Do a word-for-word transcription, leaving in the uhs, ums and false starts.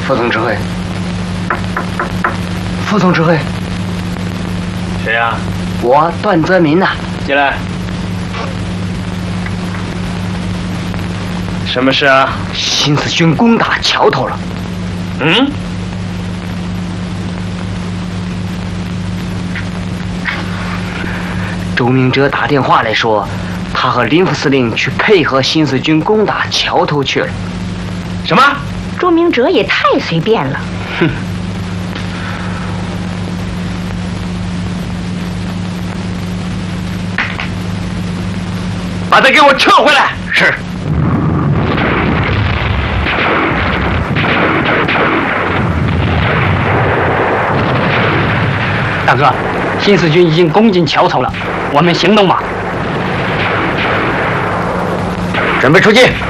副总指挥，副总指挥， 谁呀、啊？ 我段泽民呐、啊。 进来。什么事啊？ 新四军攻打桥头了。 嗯？ 周明哲打电话来说，他和林副司令去配合新四军攻打桥头去了。 什么？ 周明哲也太随便了。 哼。 把他给我撤回来。 是。 大哥，新四军已经攻进桥头了，我们行动吧。 准备出击。